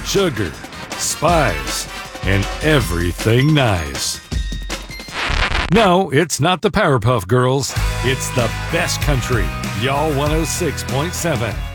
sugar, spice, and everything nice. No, it's not the Powerpuff Girls. It's the best country. Y'all 106.7.